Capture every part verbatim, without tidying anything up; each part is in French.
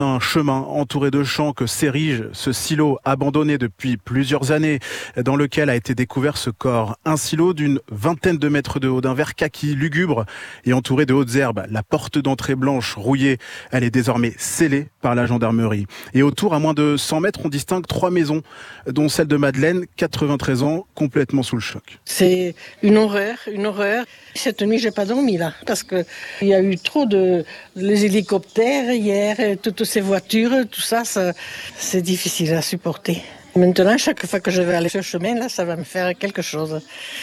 Un chemin entouré de champs que s'érige ce silo abandonné depuis plusieurs années dans lequel a été découvert ce corps. Un silo d'une vingtaine de mètres de haut, d'un vert kaki lugubre et entouré de hautes herbes. La porte d'entrée blanche rouillée, elle est désormais scellée par la gendarmerie. Et autour, à moins de cent mètres, on distingue trois maisons, dont celle de Madeleine, quatre-vingt-treize ans, complètement sous le choc. C'est une horreur, une horreur. Cette nuit, j'ai pas dormi là, parce que il y a eu trop de les hélicoptères hier, toutes ces voitures, tout ça, ça c'est difficile à supporter. Maintenant, chaque fois que je vais aller sur ce chemin là, ça va me faire quelque chose.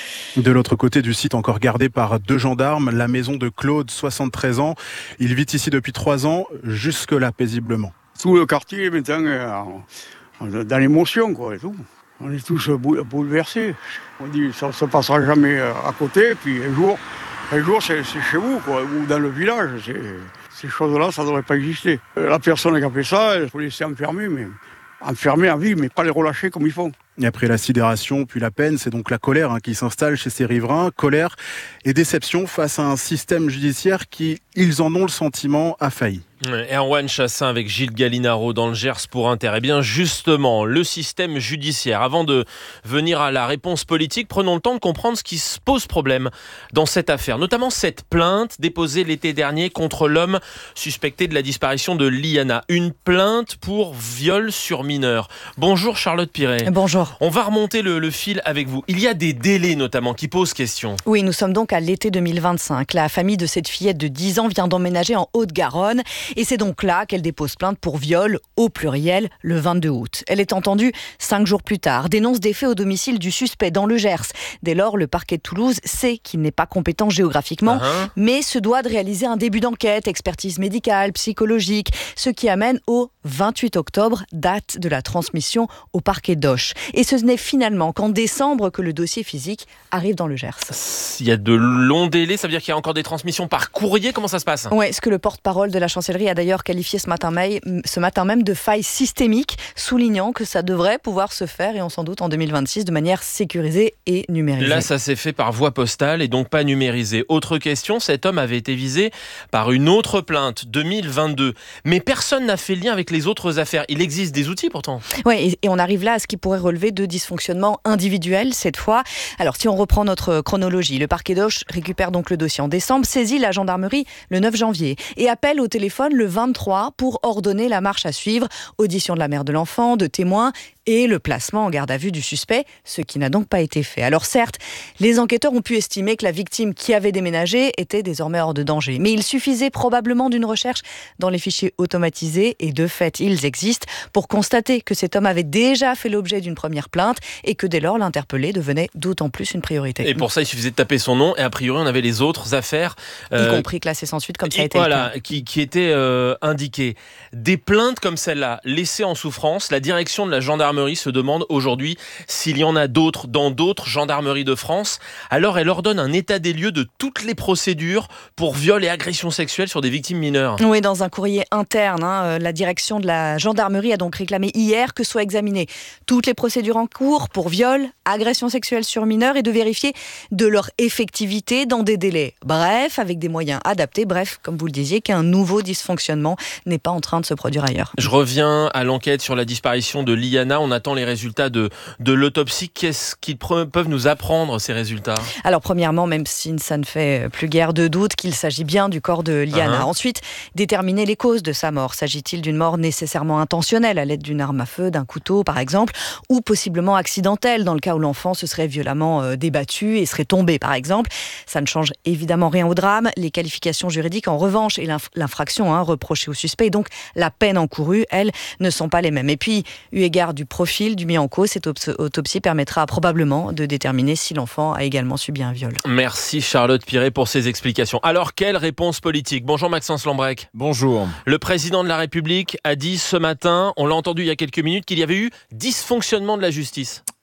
De l'autre côté du site, encore gardé par deux gendarmes, la maison de Claude, soixante-treize ans. Il vit ici depuis trois ans, jusque-là paisiblement. Tout le quartier est maintenant dans l'émotion, quoi, et tout. On est tous bouleversés. On dit ça ne se passera jamais à côté, puis un jour, un jour c'est, c'est chez vous, quoi, ou dans le village. C'est, ces choses-là, ça ne devrait pas exister. La personne qui a fait ça, il faut laisser enfermer, mais enfermer à vie, mais pas les relâcher comme ils font. Et après la sidération, puis la peine, c'est donc la colère hein, qui s'installe chez ces riverains. Colère et déception face à un système judiciaire qui, ils en ont le sentiment, a failli. Erwan Chassin avec Gilles Gallinaro dans le Gers pour Inter. Eh bien justement, le système judiciaire. Avant de venir à la réponse politique, prenons le temps de comprendre ce qui se pose problème dans cette affaire. Notamment cette plainte déposée l'été dernier contre l'homme suspecté de la disparition de Liana. Une plainte pour viol sur mineur. Bonjour Charlotte Piret. Bonjour. On va remonter le, le fil avec vous. Il y a des délais notamment qui posent question. Oui, nous sommes donc à l'été deux mille vingt-cinq. La famille de cette fillette de dix ans vient d'emménager en Haute-Garonne. Et c'est donc là qu'elle dépose plainte pour viol, au pluriel, le vingt-deux août. Elle est entendue cinq jours plus tard, dénonce des faits au domicile du suspect dans le Gers. Dès lors, le parquet de Toulouse sait qu'il n'est pas compétent géographiquement, uh-huh. mais se doit de réaliser un début d'enquête, expertise médicale, psychologique, ce qui amène au vingt-huit octobre, date de la transmission au parquet d'Auch. Et ce n'est finalement qu'en décembre que le dossier physique arrive dans le Gers. Il y a de longs délais, ça veut dire qu'il y a encore des transmissions par courrier, comment ça se passe ? Oui, ce que le porte-parole de la chancellerie a d'ailleurs qualifié ce matin, même, ce matin même de faille systémique, soulignant que ça devrait pouvoir se faire, et on s'en doute en deux mille vingt-six, de manière sécurisée et numérisée. Là, ça s'est fait par voie postale et donc pas numérisé. Autre question, cet homme avait été visé par une autre plainte, deux mille vingt-deux. Mais personne n'a fait lien avec les autres affaires. Il existe des outils pourtant. Oui, et on arrive là à ce qui pourrait relever de dysfonctionnements individuels cette fois. Alors, si on reprend notre chronologie, le parquet d'Auch récupère donc le dossier en décembre, saisit la gendarmerie le neuf janvier et appelle au téléphone le vingt-trois pour ordonner la marche à suivre, audition de la mère de l'enfant, de témoins et le placement en garde à vue du suspect, ce qui n'a donc pas été fait. Alors certes, les enquêteurs ont pu estimer que la victime qui avait déménagé était désormais hors de danger, mais il suffisait probablement d'une recherche dans les fichiers automatisés, et de fait, ils existent, pour constater que cet homme avait déjà fait l'objet d'une première plainte et que dès lors, l'interpellé devenait d'autant plus une priorité. Et pour ça, il suffisait de taper son nom et a priori, on avait les autres affaires. Euh, y compris classées sans suite, comme ça a été voilà, le cas. Qui, qui étaient euh, indiquées. Des plaintes comme celle-là, laissées en souffrance, la direction de la gendarmerie se demande aujourd'hui s'il y en a d'autres dans d'autres gendarmeries de France. Alors elle ordonne un état des lieux de toutes les procédures pour viol et agression sexuelle sur des victimes mineures. Oui, dans un courrier interne, hein, la direction de la gendarmerie a donc réclamé hier que soient examinées toutes les procédures en cours pour viol, agression sexuelle sur mineurs et de vérifier de leur effectivité dans des délais brefs, avec des moyens adaptés. Bref, comme vous le disiez, qu'un nouveau dysfonctionnement n'est pas en train de se produire ailleurs. Je reviens à l'enquête sur la disparition de Liana. On attend les résultats de, de l'autopsie. Qu'est-ce qu'ils peuvent nous apprendre, ces résultats ? Alors, premièrement, même si ça ne fait plus guère de doute qu'il s'agit bien du corps de Liana. Uh-huh. Ensuite, déterminer les causes de sa mort. S'agit-il d'une mort nécessairement intentionnelle, à l'aide d'une arme à feu, d'un couteau, par exemple, ou possiblement accidentelle, dans le cas où l'enfant se serait violemment euh, débattu et serait tombé, par exemple. Ça ne change évidemment rien au drame. Les qualifications juridiques, en revanche, et l'inf- l'infraction hein, reprochée au suspect, et donc la peine encourue, elles, ne sont pas les mêmes. Et puis, eu égard du profil du mis en cause, cette autopsie permettra probablement de déterminer si l'enfant a également subi un viol. Merci Charlotte Piret pour ces explications. Alors, quelle réponse politique ? Bonjour Maxence Lambrec. Bonjour. Le président de la République a dit ce matin, on l'a entendu il y a quelques minutes, qu'il y avait eu dysfonctionnement de la justice.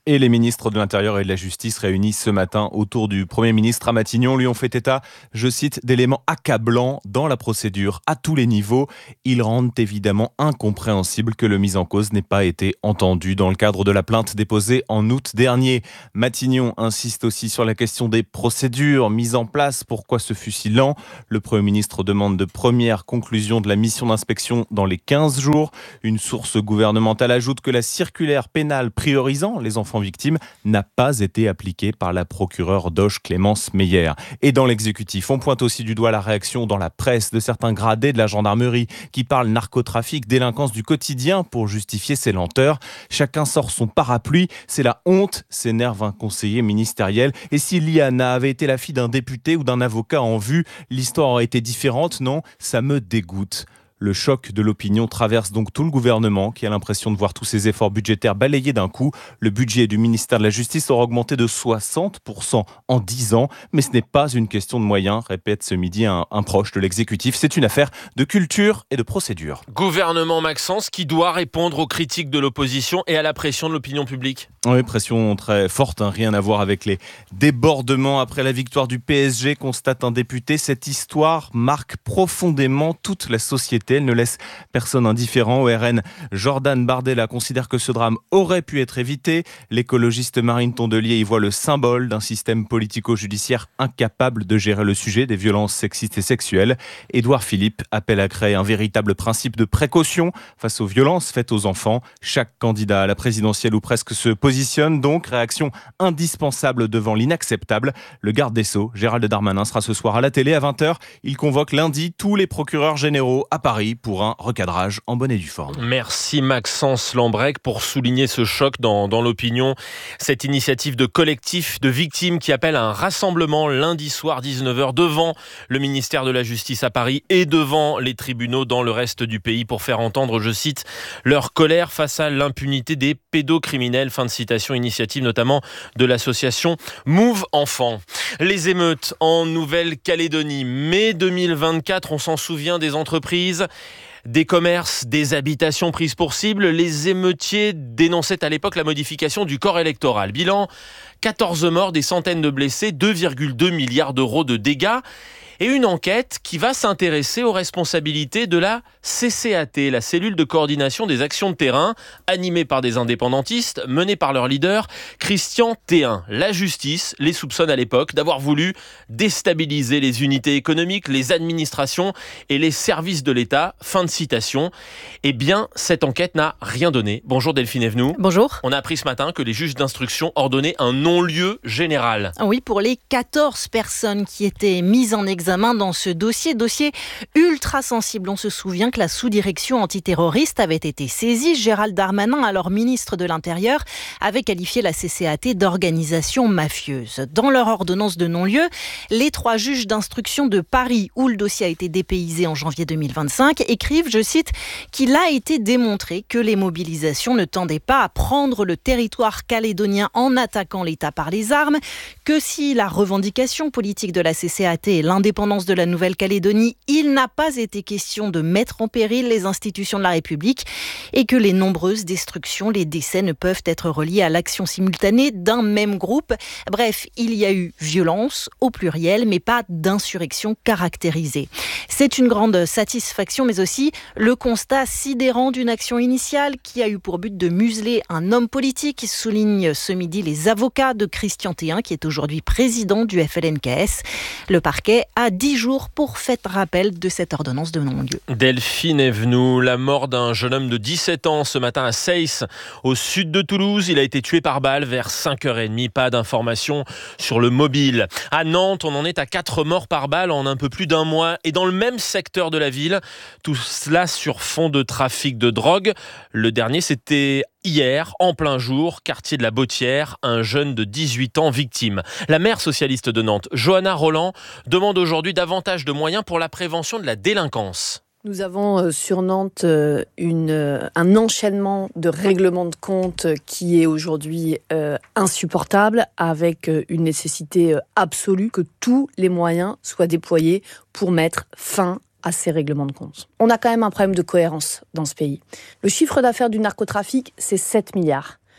Et les ministres de l'Intérieur et de la Justice réunis ce matin autour du Premier ministre à Matignon lui ont fait état, je cite, d'éléments accablants dans la procédure à tous les niveaux. Ils rendent évidemment incompréhensible que le mis en cause n'ait pas été entendu dans le cadre de la plainte déposée en août dernier. Matignon insiste aussi sur la question des procédures mises en place. Pourquoi ce fut si lent ? Le Premier ministre demande de premières conclusions de la mission d'inspection dans les quinze jours. Une source gouvernementale ajoute que la circulaire pénale priorisant les enfants victimes n'a pas été appliquée par la procureure d'Auch, Clémence Meyer. Et dans l'exécutif, on pointe aussi du doigt la réaction dans la presse de certains gradés de la gendarmerie qui parlent narcotrafic, délinquance du quotidien pour justifier ces lenteurs. Chacun sort son parapluie, c'est la honte, s'énerve un conseiller ministériel. Et si Liana avait été la fille d'un député ou d'un avocat en vue, l'histoire aurait été différente, non ? Ça me dégoûte. Le choc de l'opinion traverse donc tout le gouvernement qui a l'impression de voir tous ses efforts budgétaires balayés d'un coup. Le budget du ministère de la Justice aura augmenté de soixante pour cent en dix ans. Mais ce n'est pas une question de moyens, répète ce midi un, un proche de l'exécutif. C'est une affaire de culture et de procédure. Gouvernement Maxence qui doit répondre aux critiques de l'opposition et à la pression de l'opinion publique. Oui, pression très forte, hein, rien à voir avec les débordements après la victoire du P S G, constate un député. Cette histoire marque profondément toute la société. Elle ne laisse personne indifférent. Au R N, Jordan Bardella considère que ce drame aurait pu être évité. L'écologiste Marine Tondelier y voit le symbole d'un système politico-judiciaire incapable de gérer le sujet des violences sexistes et sexuelles. Édouard Philippe appelle à créer un véritable principe de précaution face aux violences faites aux enfants. Chaque candidat à la présidentielle ou presque se positionne donc. Réaction indispensable devant l'inacceptable. Le garde des Sceaux, Gérald Darmanin, sera ce soir à la télé à vingt heures. Il convoque lundi tous les procureurs généraux à Paris pour un recadrage en bonne et due forme. Merci Maxence Lambrec pour souligner ce choc dans, dans l'opinion. Cette initiative de collectif de victimes qui appelle à un rassemblement lundi soir dix-neuf heures devant le ministère de la Justice à Paris et devant les tribunaux dans le reste du pays pour faire entendre, je cite, leur colère face à l'impunité des pédocriminels. Fin de citation, initiative notamment de l'association Move Enfants. Les émeutes en Nouvelle-Calédonie, mai deux mille vingt-quatre, on s'en souvient, des entreprises, des commerces, des habitations prises pour cible. Les émeutiers dénonçaient à l'époque la modification du corps électoral. Bilan, quatorze morts, des centaines de blessés, deux virgule deux milliards d'euros de dégâts. Et une enquête qui va s'intéresser aux responsabilités de la C C A T, la cellule de coordination des actions de terrain, animée par des indépendantistes, menée par leur leader, Christian Théin. La justice les soupçonne à l'époque d'avoir voulu déstabiliser les unités économiques, les administrations et les services de l'État. Fin de citation. Eh bien, cette enquête n'a rien donné. Bonjour Delphine Evenou. Bonjour. On a appris ce matin que les juges d'instruction ordonnaient un non-lieu général. Oui, pour les quatorze personnes qui étaient mises en examen dans ce dossier, dossier ultra sensible. On se souvient que la sous-direction antiterroriste avait été saisie. Gérald Darmanin, alors ministre de l'Intérieur, avait qualifié la C C A T d'organisation mafieuse. Dans leur ordonnance de non-lieu, les trois juges d'instruction de Paris, où le dossier a été dépaysé en janvier deux mille vingt-cinq, écrivent, je cite, qu'il a été démontré que les mobilisations ne tendaient pas à prendre le territoire calédonien en attaquant l'État par les armes, que si la revendication politique de la C C A T est l'indépendance de la Nouvelle-Calédonie, il n'a pas été question de mettre en péril les institutions de la République et que les nombreuses destructions, les décès ne peuvent être reliés à l'action simultanée d'un même groupe. Bref, il y a eu violence au pluriel, mais pas d'insurrection caractérisée. C'est une grande satisfaction, mais aussi le constat sidérant d'une action initiale qui a eu pour but de museler un homme politique, souligne ce midi les avocats de Christian Théin, qui est aujourd'hui président du F L N K S. Le parquet a dix jours pour faire rappel de cette ordonnance de non-lieu. Delphine Evenou, la mort d'un jeune homme de dix-sept ans ce matin à Seyss, au sud de Toulouse. Il a été tué par balle vers cinq heures trente. Pas d'informations sur le mobile. À Nantes, on en est à quatre morts par balle en un peu plus d'un mois. Et dans le même secteur de la ville, tout cela sur fond de trafic de drogue. Le dernier, c'était hier, en plein jour, quartier de la Bottière, un jeune de dix-huit ans victime. La maire socialiste de Nantes, Johanna Roland, demande aujourd'hui davantage de moyens pour la prévention de la délinquance. Nous avons euh, sur Nantes euh, une, euh, un enchaînement de règlements de compte qui est aujourd'hui euh, insupportable, avec euh, une nécessité euh, absolue que tous les moyens soient déployés pour mettre fin à ces règlements de compte. On a quand même un problème de cohérence dans ce pays. Le chiffre d'affaires du narcotrafic, c'est sept milliards.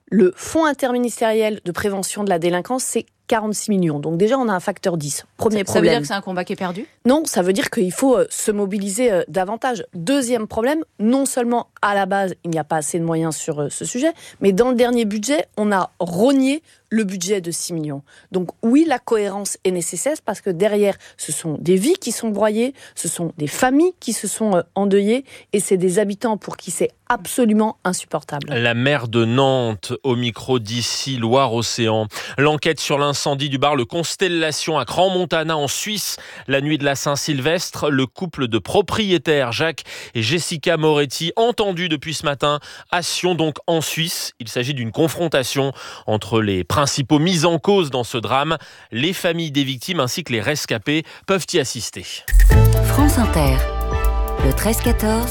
Le fonds interministériel de prévention de la délinquance, c'est quarante-six millions. Donc déjà, on a un facteur dix. Premier ça, problème. Ça veut dire que c'est un combat qui est perdu ? Non, ça veut dire qu'il faut se mobiliser davantage. Deuxième problème, non seulement à la base, il n'y a pas assez de moyens sur ce sujet, mais dans le dernier budget, on a rogné le budget de six millions. Donc oui, la cohérence est nécessaire parce que derrière, ce sont des vies qui sont broyées, ce sont des familles qui se sont endeuillées et c'est des habitants pour qui c'est absolument insupportable. La maire de Nantes, au micro d'ici Loire-Océan. L'enquête sur l'incendie du bar Le Constellation à Crans-Montana en Suisse, la nuit de la Saint-Sylvestre. Le couple de propriétaires, Jacques et Jessica Moretti, entendus depuis ce matin à Sion, donc en Suisse. Il s'agit d'une confrontation entre les principaux mis en cause dans ce drame. Les familles des victimes ainsi que les rescapés peuvent y assister. France Inter, le treize quatorze,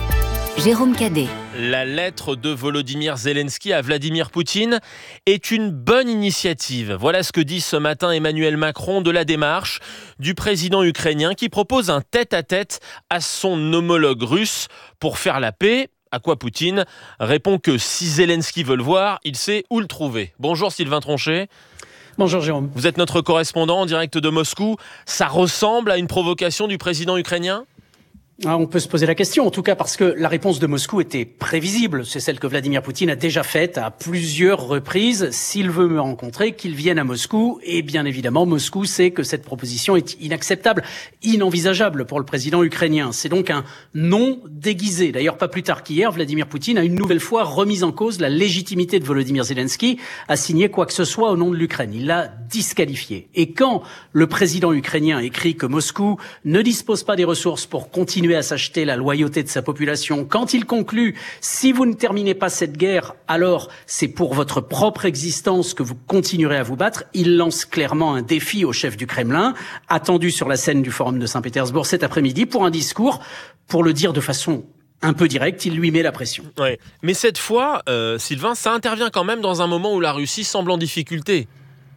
Jérôme Cadet. La lettre de Volodymyr Zelensky à Vladimir Poutine est une bonne initiative. Voilà ce que dit ce matin Emmanuel Macron de la démarche du président ukrainien qui propose un tête-à-tête à son homologue russe pour faire la paix. À quoi Poutine répond que si Zelensky veut le voir, il sait où le trouver. Bonjour Sylvain Tronchet. Bonjour Jérôme. Vous êtes notre correspondant en direct de Moscou. Ça ressemble à une provocation du président ukrainien ? Ah, on peut se poser la question, en tout cas parce que la réponse de Moscou était prévisible. C'est celle que Vladimir Poutine a déjà faite à plusieurs reprises. S'il veut me rencontrer, qu'il vienne à Moscou. Et bien évidemment, Moscou sait que cette proposition est inacceptable, inenvisageable pour le président ukrainien. C'est donc un non déguisé. D'ailleurs, pas plus tard qu'hier, Vladimir Poutine a une nouvelle fois remis en cause la légitimité de Volodymyr Zelensky à signer quoi que ce soit au nom de l'Ukraine. Il l'a disqualifié. Et quand le président ukrainien écrit que Moscou ne dispose pas des ressources pour continuer à s'acheter la loyauté de sa population, quand il conclut « si vous ne terminez pas cette guerre, alors c'est pour votre propre existence que vous continuerez à vous battre », il lance clairement un défi au chef du Kremlin, attendu sur la scène du Forum de Saint-Pétersbourg cet après-midi pour un discours, pour le dire de façon un peu directe, il lui met la pression. Ouais. Mais cette fois, euh, Sylvain, ça intervient quand même dans un moment où la Russie semble en difficulté.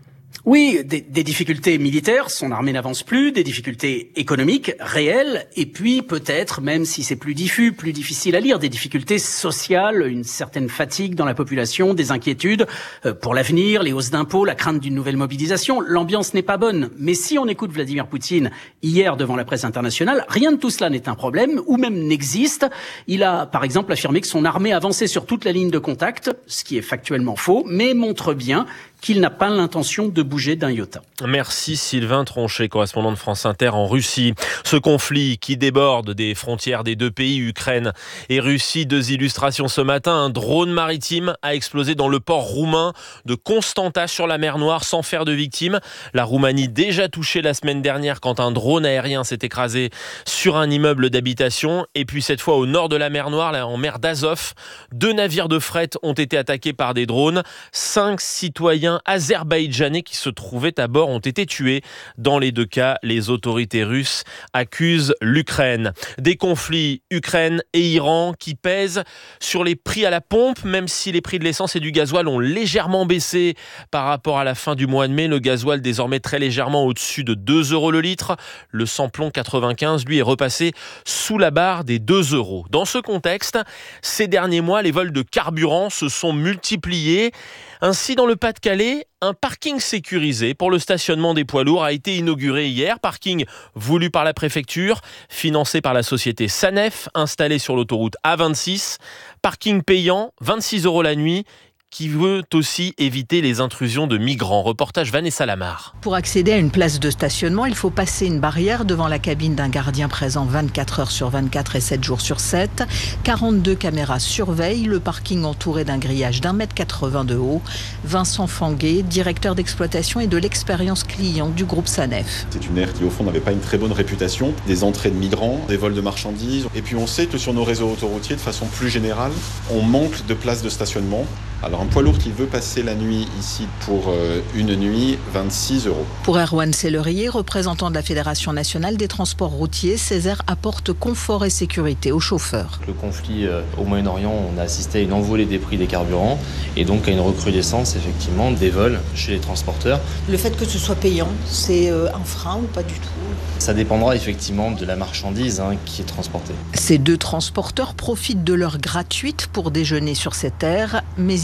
Oui, des, des difficultés militaires, son armée n'avance plus, des difficultés économiques réelles, et puis peut-être, même si c'est plus diffus, plus difficile à lire, des difficultés sociales, une certaine fatigue dans la population, des inquiétudes euh, pour l'avenir, les hausses d'impôts, la crainte d'une nouvelle mobilisation. L'ambiance n'est pas bonne, mais si on écoute Vladimir Poutine hier devant la presse internationale, rien de tout cela n'est un problème, ou même n'existe. Il a, par exemple, affirmé que son armée avançait sur toute la ligne de contact, ce qui est factuellement faux, mais montre bien qu'il n'a pas l'intention de bouger d'un iota. Merci Sylvain Tronchet, correspondant de France Inter en Russie. Ce conflit qui déborde des frontières des deux pays, Ukraine et Russie. Deux illustrations ce matin. Un drone maritime a explosé dans le port roumain de Constanta sur la mer Noire sans faire de victimes. La Roumanie déjà touchée la semaine dernière quand un drone aérien s'est écrasé sur un immeuble d'habitation. Et puis cette fois au nord de la mer Noire, là, en mer d'Azov, deux navires de fret ont été attaqués par des drones. Cinq citoyens azerbaïdjanais qui se trouvaient à bord ont été tués. Dans les deux cas, les autorités russes accusent l'Ukraine. Des conflits Ukraine et Iran qui pèsent sur les prix à la pompe, même si les prix de l'essence et du gasoil ont légèrement baissé par rapport à la fin du mois de mai. Le gasoil désormais très légèrement au-dessus de deux euros le litre. Le samplon quatre-vingt-quinze, lui, est repassé sous la barre des deux euros. Dans ce contexte, ces derniers mois, les vols de carburant se sont multipliés. Ainsi, dans le Pas-de-Calais, un parking sécurisé pour le stationnement des poids lourds a été inauguré hier. Parking voulu par la préfecture, financé par la société Sanef, installé sur l'autoroute A vingt-six. Parking payant, vingt-six euros la nuit, qui veut aussi éviter les intrusions de migrants. Reportage Vanessa Lamar. Pour accéder à une place de stationnement, il faut passer une barrière devant la cabine d'un gardien présent vingt-quatre heures sur vingt-quatre et sept jours sur sept. quarante-deux caméras surveillent le parking entouré d'un grillage d'un mètre quatre-vingts de haut. Vincent Fanguet, directeur d'exploitation et de l'expérience client du groupe Sanef. C'est une aire qui au fond n'avait pas une très bonne réputation. Des entrées de migrants, des vols de marchandises. Et puis on sait que sur nos réseaux autoroutiers, de façon plus générale, on manque de places de stationnement. Alors un poids lourd qui veut passer la nuit ici pour euh, une nuit, vingt-six euros. Pour Erwan Sellerier, représentant de la Fédération nationale des transports routiers, ces aires apportent confort et sécurité aux chauffeurs. Le conflit euh, au Moyen-Orient, on a assisté à une envolée des prix des carburants et donc à une recrudescence effectivement des vols chez les transporteurs. Le fait que ce soit payant, c'est euh, un frein ou pas du tout ? Ça dépendra effectivement de la marchandise hein, qui est transportée. Ces deux transporteurs profitent de l'heure gratuite pour déjeuner sur cette aire, mais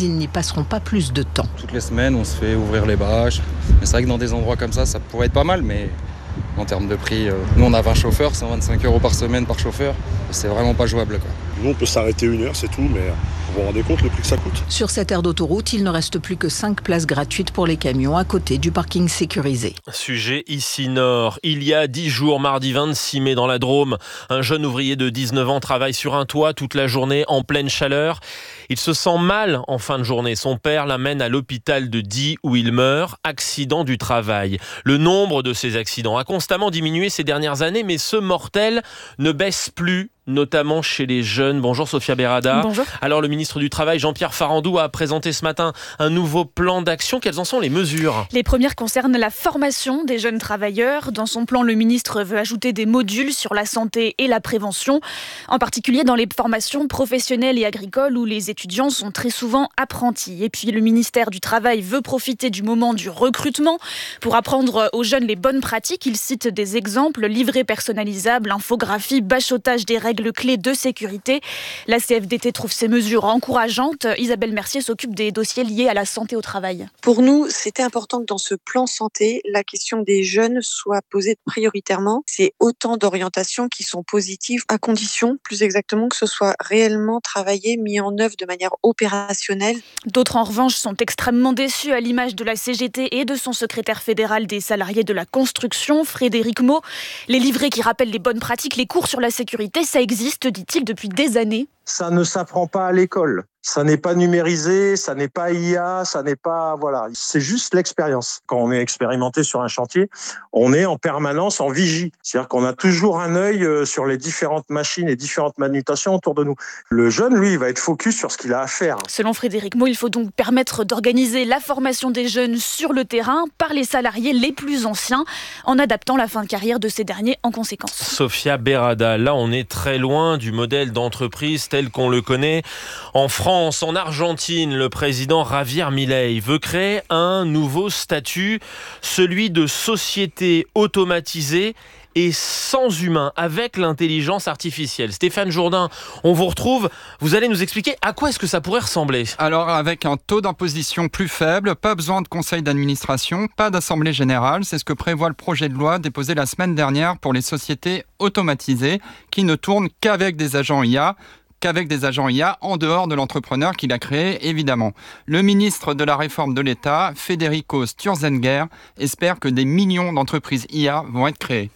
ils n'y passeront pas plus de temps. Toutes les semaines, on se fait ouvrir les bâches. Mais c'est vrai que dans des endroits comme ça, ça pourrait être pas mal, mais en termes de prix, euh, nous on a vingt chauffeurs, cent vingt-cinq euros par semaine par chauffeur. C'est vraiment pas jouable, quoi. Nous, on peut s'arrêter une heure, c'est tout, mais vous vous rendez compte le prix que ça coûte ? Sur cette aire d'autoroute, il ne reste plus que cinq places gratuites pour les camions à côté du parking sécurisé. Sujet ici nord. Il y a dix jours, mardi vingt-six mai, dans la Drôme, un jeune ouvrier de dix-neuf ans travaille sur un toit toute la journée en pleine chaleur. Il se sent mal en fin de journée. Son père l'amène à l'hôpital de Die où il meurt. Accident du travail. Le nombre de ces accidents a constamment diminué ces dernières années, mais ce mortel ne baisse plus, notamment chez les jeunes. Bonjour Sophia Berada. Bonjour. Alors le ministre du Travail, Jean-Pierre Farandou, a présenté ce matin un nouveau plan d'action. Quelles en sont les mesures ? Les premières concernent la formation des jeunes travailleurs. Dans son plan, le ministre veut ajouter des modules sur la santé et la prévention, en particulier dans les formations professionnelles et agricoles où les étudiants sont très souvent apprentis. Et puis le ministère du Travail veut profiter du moment du recrutement pour apprendre aux jeunes les bonnes pratiques. Il cite des exemples: livret personnalisable, infographie, bachotage des règles clés de sécurité. La C F D T trouve ces mesures encourageantes. Isabelle Mercier s'occupe des dossiers liés à la santé au travail. Pour nous, c'était important que dans ce plan santé, la question des jeunes soit posée prioritairement. C'est autant d'orientations qui sont positives, à condition, plus exactement, que ce soit réellement travaillé, mis en œuvre de manière opérationnelle. D'autres, en revanche, sont extrêmement déçus, à l'image de la C G T et de son secrétaire fédéral des salariés de la construction, Frédéric Mau. Les livrets qui rappellent les bonnes pratiques, les cours sur la sécurité, ça existe, dit-il, depuis des années. Ça ne s'apprend pas à l'école. Ça n'est pas numérisé, ça n'est pas I A, ça n'est pas... Voilà, c'est juste l'expérience. Quand on est expérimenté sur un chantier, on est en permanence en vigie. C'est-à-dire qu'on a toujours un œil sur les différentes machines et différentes manutations autour de nous. Le jeune, lui, il va être focus sur ce qu'il a à faire. Selon Frédéric Mau, il faut donc permettre d'organiser la formation des jeunes sur le terrain par les salariés les plus anciens, en adaptant la fin de carrière de ces derniers en conséquence. Sophia Berada, là on est très loin du modèle d'entreprise tel qu'on le connaît en France. En Argentine, le président Javier Milei veut créer un nouveau statut, celui de société automatisée et sans humain, avec l'intelligence artificielle. Stéphane Jourdain, on vous retrouve. Vous allez nous expliquer à quoi est-ce que ça pourrait ressembler ? Alors, avec un taux d'imposition plus faible, pas besoin de conseil d'administration, pas d'assemblée générale. C'est ce que prévoit le projet de loi déposé la semaine dernière pour les sociétés automatisées qui ne tournent qu'avec des agents I A. qu'avec des agents I A en dehors de l'entrepreneur qui l'a créé, évidemment. Le ministre de la Réforme de l'État, Federico Sturzenegger, espère que des millions d'entreprises I A vont être créées.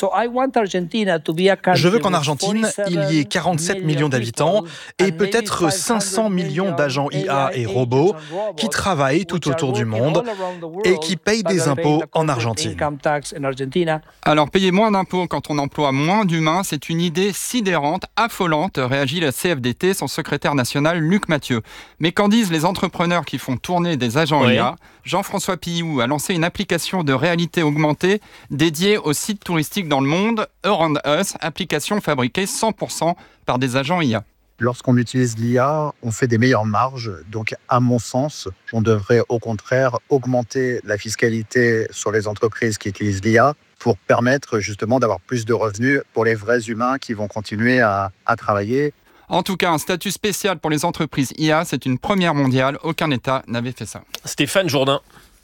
Je veux qu'en Argentine, il y ait quarante-sept millions d'habitants et peut-être cinq cents millions d'agents I A et robots qui travaillent tout autour du monde et qui payent des impôts en Argentine. Alors, payer moins d'impôts quand on emploie moins d'humains, c'est une idée sidérante, affolante, réagit la C F D T, son secrétaire national Luc Mathieu. Mais qu'en disent les entrepreneurs qui font tourner des agents oui. I A ? Jean-François Pillou a lancé une application de réalité augmentée dédiée aux sites touristiques dans le monde, Around Us, application fabriquée cent pour cent par des agents I A. Lorsqu'on utilise l'I A, on fait des meilleures marges. Donc, à mon sens, on devrait au contraire augmenter la fiscalité sur les entreprises qui utilisent l'I A pour permettre justement d'avoir plus de revenus pour les vrais humains qui vont continuer à, à travailler. En tout cas, un statut spécial pour les entreprises I A, c'est une première mondiale. Aucun État n'avait fait ça. Stéphane Jourdain.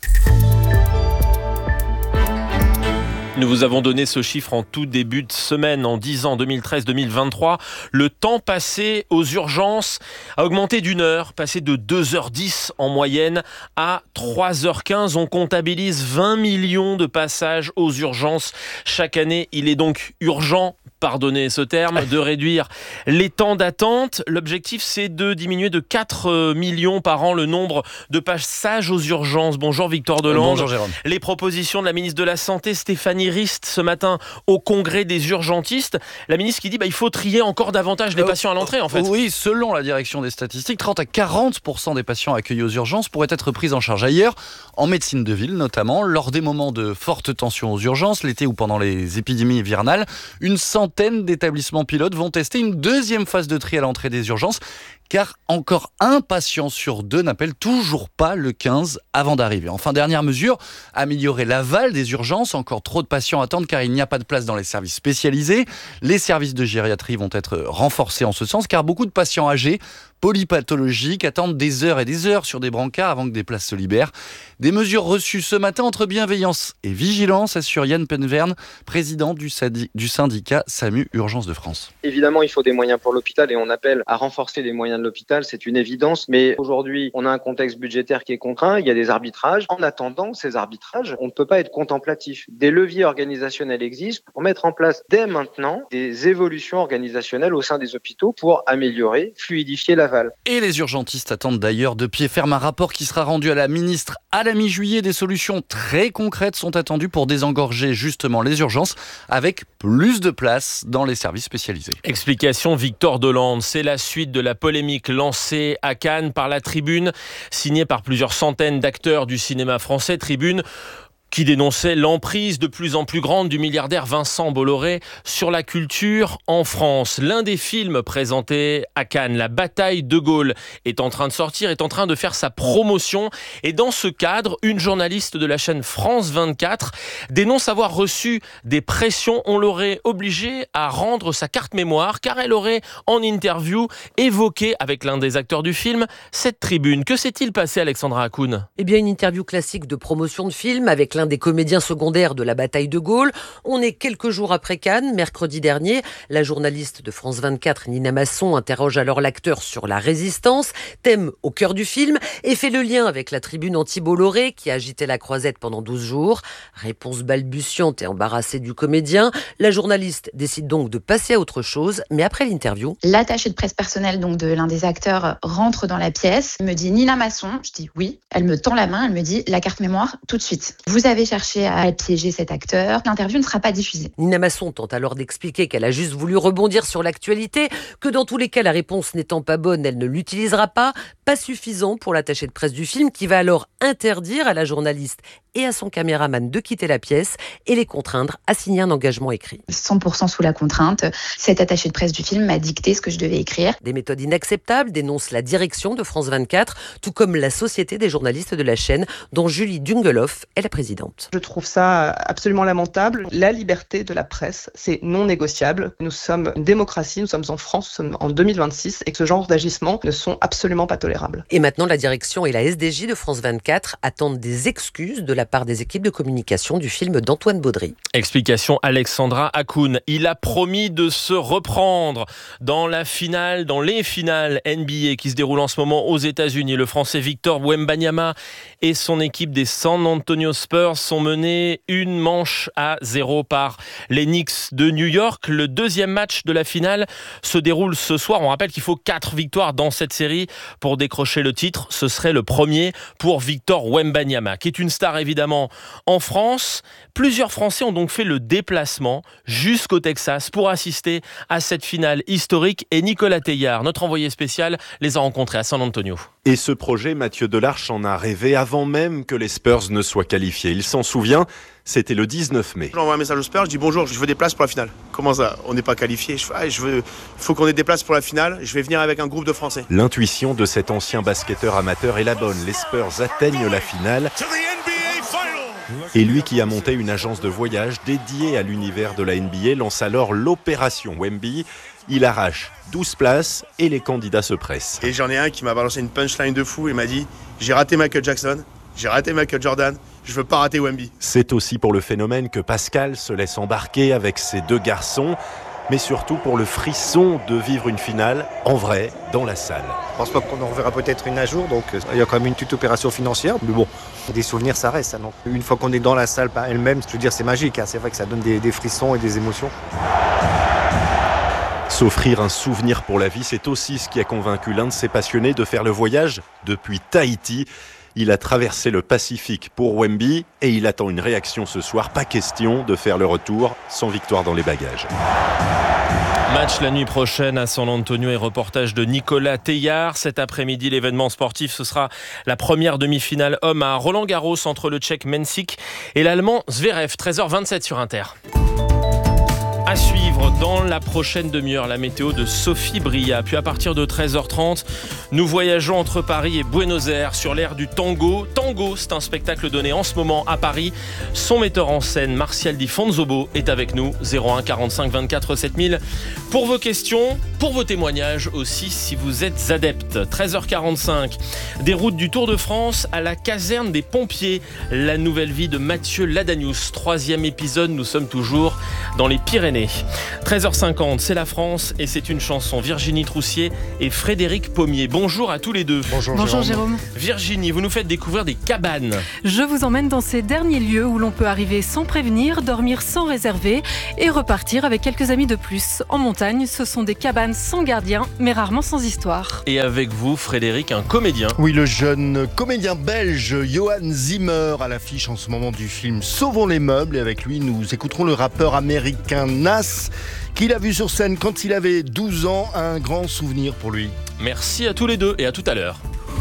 Nous vous avons donné ce chiffre en tout début de semaine, en dix ans, deux mille treize deux mille vingt-trois. Le temps passé aux urgences a augmenté d'une heure, passé de deux heures dix en moyenne à trois heures quinze. On comptabilise vingt millions de passages aux urgences chaque année. Il est donc urgent, pardonnez ce terme, de réduire les temps d'attente. L'objectif, c'est de diminuer de quatre millions par an le nombre de passages aux urgences. Bonjour Victor Delange. Bonjour Jérôme. Les propositions de la ministre de la Santé, Stéphanie Rist, ce matin au congrès des urgentistes. La ministre qui dit bah, il faut trier encore davantage les euh, patients à l'entrée en fait. Oui, selon la direction des statistiques, trente à quarante pour cent des patients accueillis aux urgences pourraient être pris en charge ailleurs, en médecine de ville notamment, lors des moments de forte tension aux urgences, l'été ou pendant les épidémies hivernales. Une centaine d'établissements pilotes vont tester une deuxième phase de tri à l'entrée des urgences. car encore un patient sur deux n'appelle toujours pas le quinze avant d'arriver. Enfin, dernière mesure, améliorer l'aval des urgences. Encore trop de patients attendent car il n'y a pas de place dans les services spécialisés. Les services de gériatrie vont être renforcés en ce sens car beaucoup de patients âgés polypathologiques attendent des heures et des heures sur des brancards avant que des places se libèrent. Des mesures reçues ce matin entre bienveillance et vigilance, assure Yann Penverne, président du, sadi- du syndicat SAMU Urgence de France. Évidemment, il faut des moyens pour l'hôpital et on appelle à renforcer les moyens de l'hôpital, c'est une évidence. Mais aujourd'hui, on a un contexte budgétaire qui est contraint, il y a des arbitrages. En attendant ces arbitrages, on ne peut pas être contemplatif. Des leviers organisationnels existent pour mettre en place dès maintenant des évolutions organisationnelles au sein des hôpitaux pour améliorer, fluidifier l'aval. Et les urgentistes attendent d'ailleurs de pied ferme un rapport qui sera rendu à la ministre à la mi-juillet. Des solutions très concrètes sont attendues pour désengorger justement les urgences avec plus de place dans les services spécialisés. Explication Victor Delande. C'est la suite de la polémique lancée à Cannes par la Tribune, signée par plusieurs centaines d'acteurs du cinéma français. Tribune qui dénonçait l'emprise de plus en plus grande du milliardaire Vincent Bolloré sur la culture en France. L'un des films présentés à Cannes, La Bataille de Gaulle, est en train de sortir, est en train de faire sa promotion. Et dans ce cadre, une journaliste de la chaîne France vingt-quatre dénonce avoir reçu des pressions. On l'aurait obligée à rendre sa carte mémoire, car elle aurait, en interview, évoqué avec l'un des acteurs du film cette tribune. Que s'est-il passé, Alexandra Hakoun ? Eh bien, une interview classique de promotion de film avec l'un des comédiens secondaires de la bataille de Gaulle. On est quelques jours après Cannes, mercredi dernier. La journaliste de France vingt-quatre, Nina Masson, interroge alors l'acteur sur la résistance, thème au cœur du film, et fait le lien avec la tribune anti-Bolloré qui a agité la croisette pendant douze jours. Réponse balbutiante et embarrassée du comédien. La journaliste décide donc de passer à autre chose, mais après l'interview... L'attaché de presse personnelle donc de l'un des acteurs rentre dans la pièce, me dit Nina Masson, je dis oui. Elle me tend la main, elle me dit la carte mémoire tout de suite. Vous avez cherché à piéger cet acteur, l'interview ne sera pas diffusée. Nina Masson tente alors d'expliquer qu'elle a juste voulu rebondir sur l'actualité, que dans tous les cas la réponse n'étant pas bonne, elle ne l'utilisera pas. Pas suffisant pour l'attaché de presse du film qui va alors interdire à la journaliste et à son caméraman de quitter la pièce et les contraindre à signer un engagement écrit. cent pour cent sous la contrainte, cet attaché de presse du film m'a dicté ce que je devais écrire. Des méthodes inacceptables, dénonce la direction de France vingt-quatre, tout comme la société des journalistes de la chaîne, dont Julie Dungeloff est la présidente. Je trouve ça absolument lamentable. La liberté de la presse, c'est non négociable. Nous sommes une démocratie, nous sommes en France, nous sommes en deux mille vingt-six et que ce genre d'agissements ne sont absolument pas tolérables. Et maintenant, la direction et la S D J de France vingt-quatre attendent des excuses de la part des équipes de communication du film d'Antoine Baudry. Explication Alexandra Hakoun. Il a promis de se reprendre dans la finale, dans les finales N B A qui se déroulent en ce moment aux États-Unis. Le Français Victor Wembanyama et son équipe des San Antonio Spurs sont menés une manche à zéro par les Knicks de New York. Le deuxième match de la finale se déroule ce soir. On rappelle qu'il faut quatre victoires dans cette série pour décrocher le titre. Ce serait le premier pour Victor Wembanyama, qui est une star évidemment en France. Plusieurs Français ont donc fait le déplacement jusqu'au Texas pour assister à cette finale historique. Et Nicolas Teillard, notre envoyé spécial, les a rencontrés à San Antonio. Et ce projet, Mathieu Delarche en a rêvé avant même que les Spurs ne soient qualifiés. Il s'en souvient, c'était le dix-neuf mai. J'envoie un message aux Spurs, je dis bonjour, je veux des places pour la finale. Comment ça, on n'est pas qualifié? Je fais, ah, je veux, faut qu'on ait des places pour la finale, je vais venir avec un groupe de Français. L'intuition de cet ancien basketteur amateur est la bonne. Les Spurs atteignent la finale. Et lui qui a monté une agence de voyage dédiée à l'univers de la N B A lance alors l'opération Wemby. Il arrache douze places et les candidats se pressent. Et j'en ai un qui m'a balancé une punchline de fou et m'a dit « J'ai raté Michael Jackson, j'ai raté Michael Jordan, je veux pas rater Wemby ». C'est aussi pour le phénomène que Pascal se laisse embarquer avec ses deux garçons, mais surtout pour le frisson de vivre une finale en vrai dans la salle. Je pense pas qu'on en reverra peut-être une à jour, donc il y a quand même une toute opération financière, mais bon, des souvenirs ça reste. Ça, non. Une fois qu'on est dans la salle par elle-même, je veux dire c'est magique, hein. C'est vrai que ça donne des, des frissons et des émotions. S'offrir un souvenir pour la vie, c'est aussi ce qui a convaincu l'un de ses passionnés de faire le voyage depuis Tahiti. Il a traversé le Pacifique pour Wemby et il attend une réaction ce soir. Pas question de faire le retour sans victoire dans les bagages. Match la nuit prochaine à San Antonio et reportage de Nicolas Teillard. Cet après-midi, l'événement sportif, ce sera la première demi-finale homme à Roland-Garros entre le Tchèque Mensik et l'Allemand Zverev. treize heures vingt-sept sur Inter. À suivre dans la prochaine demi-heure, la météo de Sophie Bria. Puis à partir de treize heures trente, nous voyageons entre Paris et Buenos Aires sur l'air du tango. Tango, c'est un spectacle donné en ce moment à Paris. Son metteur en scène, Martial Di Fonzobo, est avec nous. zéro un quarante-cinq vingt-quatre sept mille pour vos questions, pour vos témoignages aussi si vous êtes adepte. treize heures quarante-cinq, des routes du Tour de France à la caserne des pompiers. La nouvelle vie de Mathieu Ladanius. Troisième épisode, nous sommes toujours dans les Pyrénées. treize heures cinquante, c'est la France et c'est une chanson. Virginie Troussier et Frédéric Pommier. Bonjour à tous les deux. Bonjour, Bonjour Jérôme. Jérôme. Virginie, vous nous faites découvrir des cabanes. Je vous emmène dans ces derniers lieux où l'on peut arriver sans prévenir, dormir sans réserver et repartir avec quelques amis de plus. En montagne, ce sont des cabanes sans gardien, mais rarement sans histoire. Et avec vous, Frédéric, un comédien. Oui, le jeune comédien belge Johan Zimmer à l'affiche en ce moment du film Sauvons les meubles. Et avec lui, nous écouterons le rappeur américain Nas, qu'il a vu sur scène quand il avait douze ans, un grand souvenir pour lui. Merci à tous les deux et à tout à l'heure.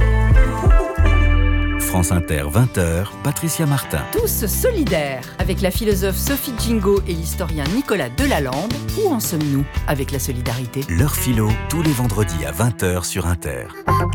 France Inter, vingt heures, Patricia Martin. Tous solidaires. Avec la philosophe Sophie Djingo et l'historien Nicolas Delalande, où en sommes-nous avec la solidarité ? L'heure philo, tous les vendredis à vingt heures sur Inter.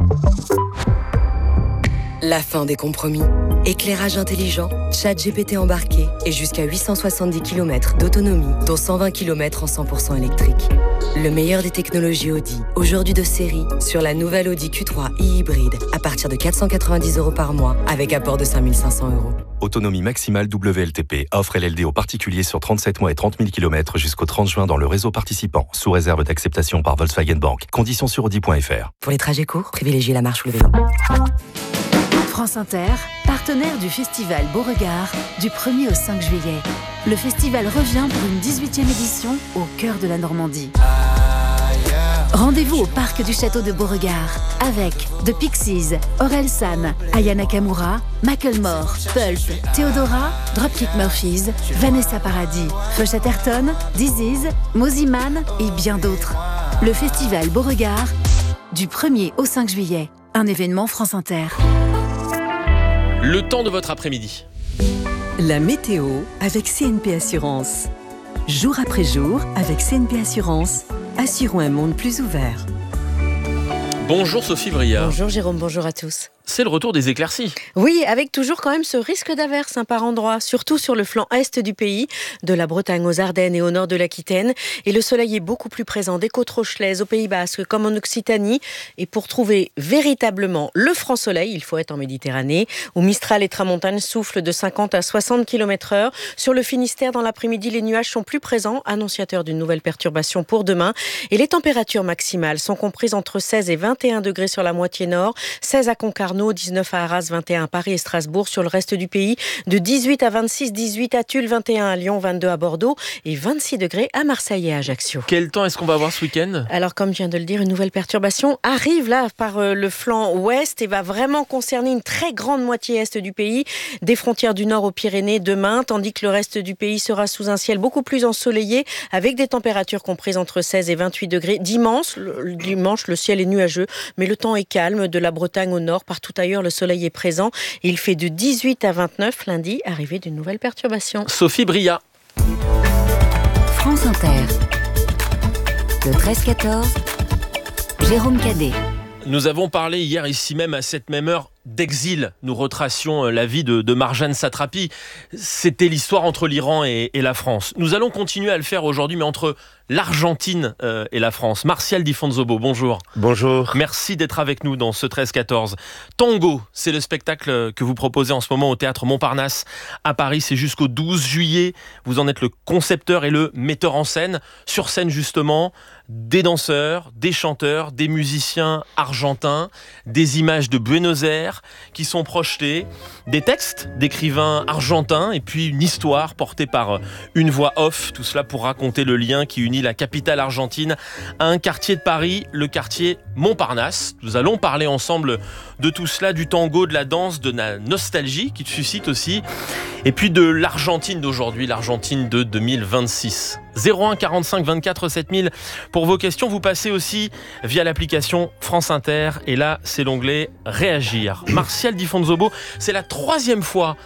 La fin des compromis. Éclairage intelligent, chat G P T embarqué et jusqu'à huit cent soixante-dix kilomètres d'autonomie, dont cent vingt kilomètres en cent pour cent électrique. Le meilleur des technologies Audi, aujourd'hui de série, sur la nouvelle Audi Q trois e-hybride, à partir de quatre cent quatre-vingt-dix euros par mois, avec apport de cinq mille cinq cents euros. Autonomie maximale W L T P. Offre L L D aux particuliers sur trente-sept mois et trente mille kilomètres jusqu'au trente juin dans le réseau participant, sous réserve d'acceptation par Volkswagen Bank. Conditions sur audi point f r. Pour les trajets courts, privilégiez la marche ou le vélo. France Inter, partenaire du festival Beauregard du premier au cinq juillet. Le festival revient pour une dix-huitième édition au cœur de la Normandie. Rendez-vous au parc du château de Beauregard avec The Pixies, Orelsan, Aya Nakamura, Macklemore, Pulp, Theodora, Dropkick Murphys, Vanessa Paradis, Feu Chatterton, Disease, Moziman et bien d'autres. Le festival Beauregard du premier au cinq juillet. Un événement France Inter. Le temps de votre après-midi. La météo avec C N P Assurance. Jour après jour, avec C N P Assurance, assurons un monde plus ouvert. Bonjour Sophie Bria. Bonjour Jérôme, bonjour à tous. C'est le retour des éclaircies. Oui, avec toujours quand même ce risque d'averse hein, par endroits, surtout sur le flanc est du pays, de la Bretagne aux Ardennes et au nord de l'Aquitaine. Et le soleil est beaucoup plus présent des côtes rochelaises, au Pays Basque, comme en Occitanie. Et pour trouver véritablement le franc soleil, il faut être en Méditerranée, où Mistral et Tramontane soufflent de cinquante à soixante kilomètres heure. Sur le Finistère, dans l'après-midi, les nuages sont plus présents, annonciateurs d'une nouvelle perturbation pour demain. Et les températures maximales sont comprises entre seize et vingt et un degrés sur la moitié nord, seize à Concarneau, dix-neuf à Arras, vingt et un à Paris et Strasbourg. Sur le reste du pays, de dix-huit à vingt-six, dix-huit à Tulle, vingt et un à Lyon, vingt-deux à Bordeaux et vingt-six degrés à Marseille et à Ajaccio. Quel temps est-ce qu'on va avoir ce week-end ? Alors, comme je viens de le dire, une nouvelle perturbation arrive là par le flanc ouest et va vraiment concerner une très grande moitié est du pays, des frontières du nord aux Pyrénées demain, tandis que le reste du pays sera sous un ciel beaucoup plus ensoleillé avec des températures comprises entre seize et vingt-huit degrés. Dimanche, le, dimanche, le ciel est nuageux, mais le temps est calme de la Bretagne au nord. Partout ailleurs, le soleil est présent. Il fait de dix-huit à vingt-neuf lundi, arrivée d'une nouvelle perturbation. Sophie Bria. France Inter. Le treize quatorze, Jérôme Cadet. Nous avons parlé hier ici même à cette même heure d'exil. Nous retracions la vie de, de Marjane Satrapi. C'était l'histoire entre l'Iran et, et la France. Nous allons continuer à le faire aujourd'hui, mais entre l'Argentine euh, et la France. Martial Di Fonzobo, bonjour. Bonjour. Merci d'être avec nous dans ce treize quatorze. Tango, c'est le spectacle que vous proposez en ce moment au Théâtre Montparnasse à Paris. C'est jusqu'au douze juillet. Vous en êtes le concepteur et le metteur en scène. Sur scène, justement, des danseurs, des chanteurs, des musiciens argentins, des images de Buenos Aires qui sont projetés, des textes d'écrivains argentins et puis une histoire portée par une voix off, tout cela pour raconter le lien qui unit la capitale argentine à un quartier de Paris, le quartier Montparnasse. Nous allons parler ensemble de tout cela, du tango, de la danse, de la nostalgie qui te suscite aussi, et puis de l'Argentine d'aujourd'hui, l'Argentine de deux mille vingt-six. zéro un quarante-cinq vingt-quatre sept mille pour vos questions. Vous passez aussi via l'application France Inter et là c'est l'onglet Réagir. Martial Di Fonzobo, c'est la troisième fois